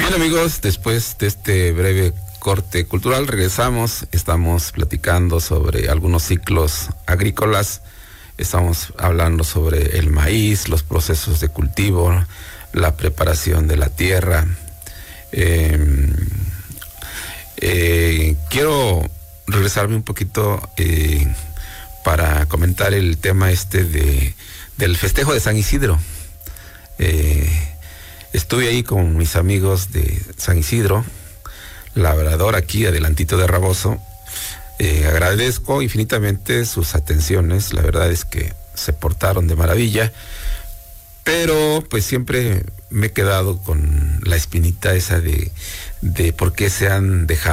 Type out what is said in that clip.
Bien, amigos, después de este breve corte cultural regresamos. Estamos platicando sobre algunos ciclos agrícolas. Estamos hablando sobre el maíz, los procesos de cultivo, la preparación de la tierra. Quiero regresarme un poquito para comentar el tema del festejo de San Isidro. Estuve ahí con mis amigos de San Isidro, labrador aquí adelantito de Raboso. Agradezco infinitamente sus atenciones, la verdad es que se portaron de maravilla, pero pues siempre me he quedado con la espinita esa de por qué se han dejado